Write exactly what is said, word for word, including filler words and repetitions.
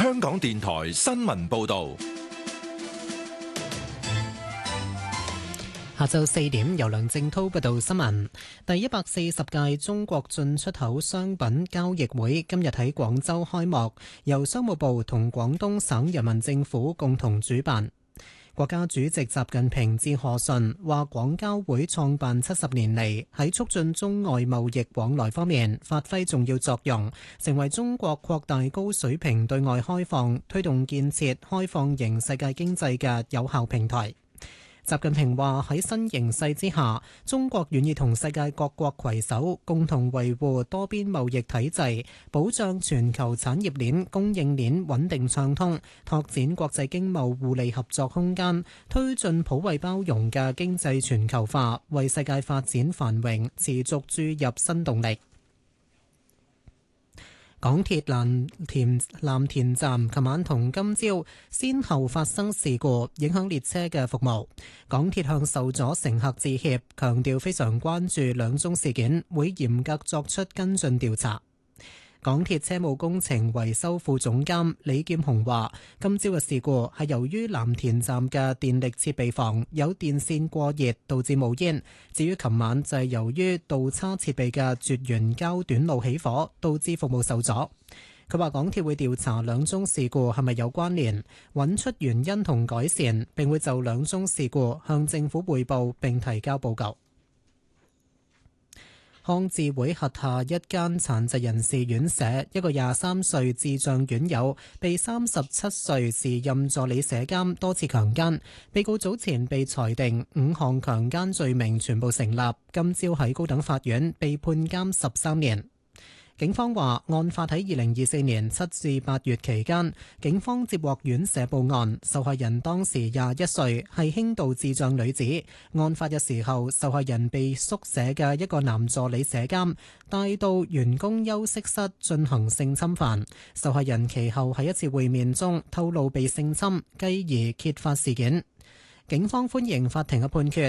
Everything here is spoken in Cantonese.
香港電台新聞報道。 下晝四點，由梁正濤報道新聞。第一百四十屆中國進出口商品交易會今日喺廣州開幕，由商務部同廣東省人民政府共同主辦。國家主席習近平致賀信話，廣交會創辦七十年嚟，喺促進中外貿易往來方面發揮重要作用，成為中國擴大高水平對外開放、推動建設開放型世界經濟嘅有效平台。習近平話，喺新形勢之下，中國願意同世界各國攜手，共同維護多邊貿易體制，保障全球產業鏈、供應鏈穩定暢通，拓展國際經貿互利合作空間，推進普惠包容嘅經濟全球化，為世界發展繁榮持續注入新動力。港鐵藍田藍田站琴晚同今朝先後發生事故，影響列車嘅服務。港鐵向受阻乘客致歉，強調非常關注兩宗事件，會嚴格作出跟進調查。港鐵車務工程維修副總監李劍雄話，今朝嘅事故係由於藍田站嘅電力設備房有電線過熱導致冒煙，至於琴晚就係由於導叉設備嘅絕緣膠短路起火，導致服務受阻。佢話港鐵會調查兩宗事故係咪有關聯，揾出原因同改善，並會就兩宗事故向政府匯報並提交報告。康智會轄下一間殘疾人士院舍，一個廿三歲智障院友被三十七歲時任助理舍監多次強姦，被告早前被裁定五項強姦罪名全部成立，今朝喺高等法院被判監十三年。警方話，案發喺二零二四年七至八月期間，警方接獲院舍報案，受害人當時廿一歲，係輕度智障女子。案發嘅時候，受害人被宿舍嘅一個男助理舍監帶到員工休息室進行性侵犯。受害人其後喺一次會面中透露被性侵，繼而揭發事件。警方歡迎法庭嘅判決。